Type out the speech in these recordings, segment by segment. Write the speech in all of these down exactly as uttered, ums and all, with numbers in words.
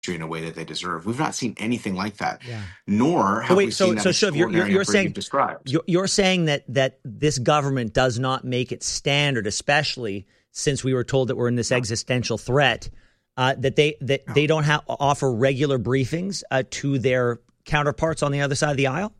in a way that they deserve. We've not seen anything like that, Yeah. nor So have we wait, seen so that so Shiv, you're you're, extraordinary you're effort you've saying described. you're, you're saying that that this government does not make it standard, especially since we were told that we're in this No, existential threat, uh, that they that no. they don't have offer regular briefings uh, to their counterparts on the other side of the aisle.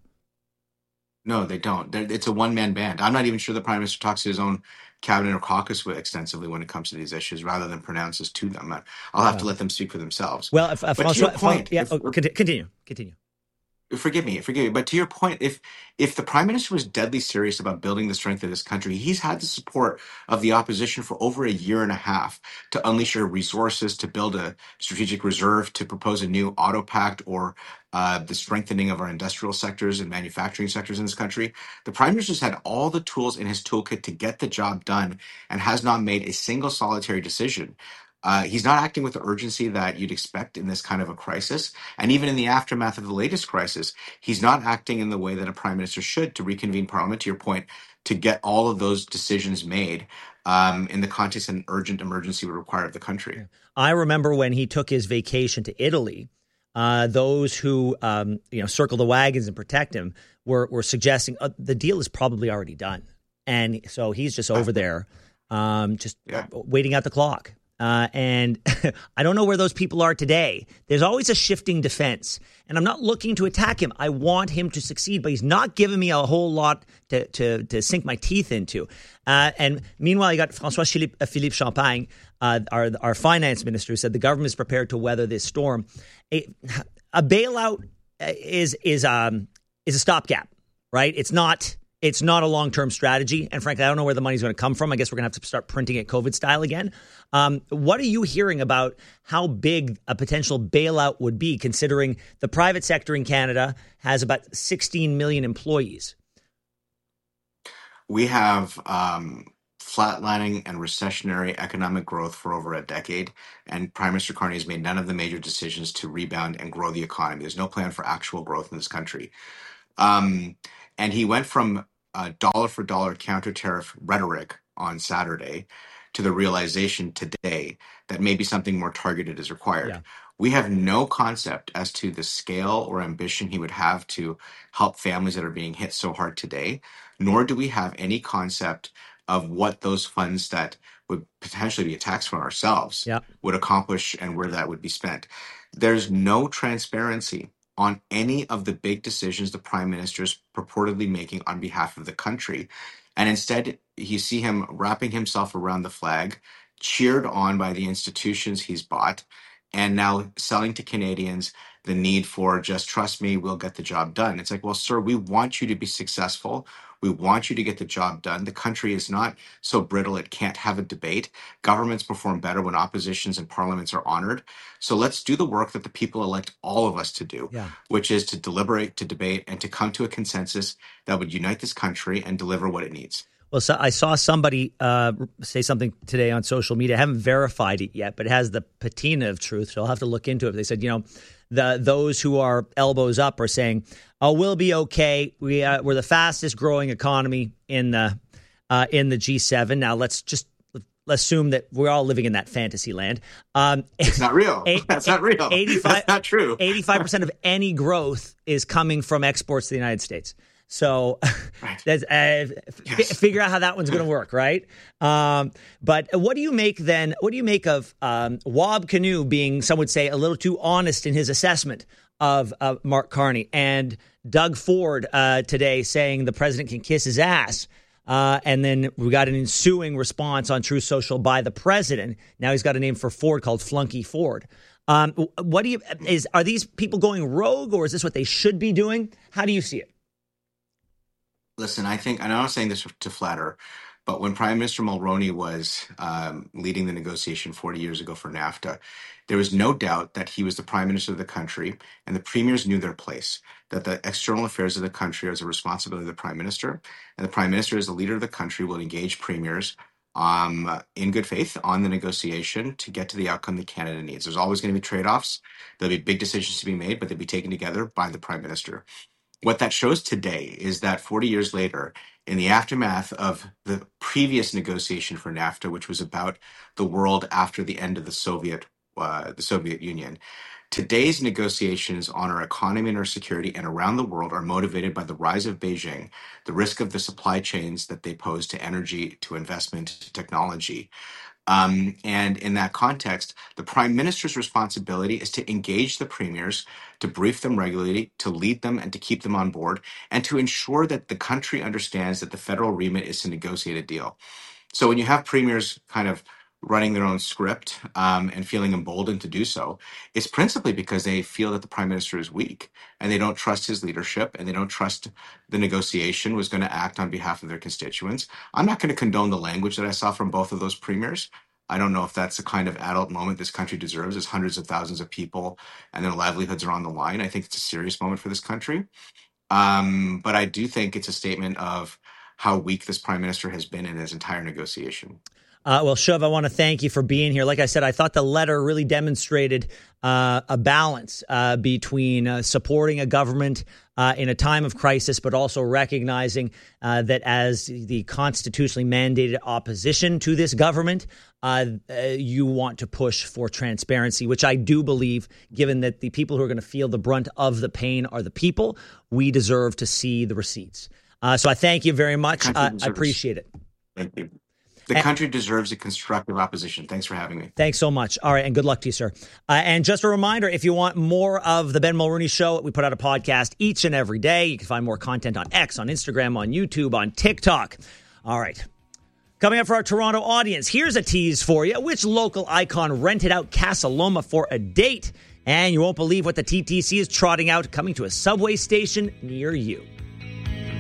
No, they don't. They're, it's a one-man band. I'm not even sure the prime minister talks to his own cabinet or caucus with extensively when it comes to these issues, rather than pronounces to them. I- I'll have to Well, let them speak for themselves. well, if, if But to your Francois, Fran- point, yeah, if oh, conti- continue, continue. forgive me, forgive me, but to your point, if if the prime minister was deadly serious about building the strength of this country, he's had the support of the opposition for over a year and a half to unleash our resources, to build a strategic reserve, to propose a new auto pact, or uh, the strengthening of our industrial sectors and manufacturing sectors in this country. The prime minister's had all the tools in his toolkit to get the job done and has not made a single solitary decision. Uh, he's not acting with the urgency that you'd expect in this kind of a crisis. And even in the aftermath of the latest crisis, he's not acting in the way that a prime minister should to reconvene parliament, to your point, to get all of those decisions made um, in the context an urgent emergency would require of the country. Yeah. I remember when he took his vacation to Italy. Uh, those who um, you know circle the wagons and protect him were were suggesting uh, the deal is probably already done, and so he's just over there, um, just Yeah. waiting out the clock. Uh, and I don't know where those people are today. There's always a shifting defense, and I'm not looking to attack him. I want him to succeed, but he's not giving me a whole lot to to, to sink my teeth into. Uh, and meanwhile, you got Francois Philippe, uh, Philippe Champagne, uh, our our finance minister, who said the government is prepared to weather this storm. A, a bailout is is um is a stopgap, right? It's not. It's not a long-term strategy. And frankly, I don't know where the money's going to come from. I guess we're going to have to start printing it COVID style again. Um, what are you hearing about how big a potential bailout would be, considering the private sector in Canada has about sixteen million employees? We have um, flatlining and recessionary economic growth for over a decade, and Prime Minister Carney has made none of the major decisions to rebound and grow the economy. There's no plan for actual growth in this country. Um, and he went from uh, dollar for dollar counter tariff rhetoric on Saturday to the realization today that maybe something more targeted is required. Yeah. We have no concept as to the scale or ambition he would have to help families that are being hit so hard today, nor do we have any concept of what those funds that would potentially be a tax from ourselves Yeah. would accomplish and where that would be spent. There's no transparency on any of the big decisions the prime minister is purportedly making on behalf of the country. And instead, you see him wrapping himself around the flag, cheered on by the institutions he's bought, and now selling to Canadians the need for just trust me, we'll get the job done. It's like, well, sir, we want you to be successful. We want you to get the job done. The country is not so brittle it can't have a debate. Governments perform better when oppositions and parliaments are honored. So let's do the work that the people elect all of us to do, Yeah. which is to deliberate, to debate, and to come to a consensus that would unite this country and deliver what it needs. Well, so I saw somebody uh, say something today on social media. I haven't verified it yet, but it has the patina of truth, so I'll have to look into it. They said, you know, the those who are elbows up are saying, "Oh, we'll be okay. We uh, we're the fastest growing economy in the uh, in the G seven." Now let's just let's assume that we're all living in that fantasy land. Um, It's not real. eight- That's not real. eighty-five That's not true. eighty-five percent of any growth is coming from exports to the United States. So Right. that's, uh, f- Yes. figure out how that one's going to work, right? Um, but what do you make then? What do you make of um, Wab Kinew being, some would say, a little too honest in his assessment of uh, Mark Carney, and Doug Ford uh, today saying the president can kiss his ass? Uh, and then we got an ensuing response on Truth Social by the president. Now he's got a name for Ford called Flunky Ford. Um, what do you is? Are these people going rogue, or is this what they should be doing? How do you see it? Listen, I think, and I'm not saying this to flatter, but when Prime Minister Mulroney was um, leading the negotiation forty years ago for NAFTA, there was no doubt that he was the Prime Minister of the country, and the premiers knew their place, that the external affairs of the country are the responsibility of the Prime Minister, and the Prime Minister, as the leader of the country, will engage premiers um, in good faith on the negotiation to get to the outcome that Canada needs. There's always going to be trade-offs. There'll be big decisions to be made, but they'll be taken together by the Prime Minister. What that shows today is that forty years later, in the aftermath of the previous negotiation for NAFTA, which was about the world after the end of the Soviet uh, the Soviet Union, Today's negotiations on our economy and our security and around the world are motivated by the rise of Beijing, the risk of the supply chains that they pose to energy, to investment, to technology. Um, and in that context, the prime minister's responsibility is to engage the premiers, to brief them regularly, to lead them and to keep them on board, and to ensure that the country understands that the federal remit is to negotiate a deal. So when you have premiers kind of running their own script um, and feeling emboldened to do so, it's principally because they feel that the prime minister is weak and they don't trust his leadership and they don't trust the negotiation was going to act on behalf of their constituents. I'm not going to condone the language that I saw from both of those premiers. I don't know if that's the kind of adult moment this country deserves, as hundreds of thousands of people and their livelihoods are on the line. I think it's a serious moment for this country. Um, but I do think it's a statement of how weak this prime minister has been in his entire negotiation. Uh, well, Shove, I want to thank you for being here. Like I said, I thought the letter really demonstrated uh, a balance uh, between uh, supporting a government uh, in a time of crisis, but also recognizing uh, that as the constitutionally mandated opposition to this government, uh, uh, you want to push for transparency, which I do believe, given that the people who are going to feel the brunt of the pain are the people, we deserve to see the receipts. Uh, so I thank you very much. Uh, I appreciate it. Thank you. The and, country deserves a constructive opposition. Thanks for having me. Thanks so much. All right, and good luck to you, sir. Uh, and just a reminder, if you want more of the Ben Mulroney Show, we put out a podcast each and every day. You can find more content on X, on Instagram, on YouTube, on TikTok. All right. Coming up for our Toronto audience, here's a tease for you. Which local icon rented out Casa Loma for a date? And you won't believe what the T T C is trotting out, coming to a subway station near you.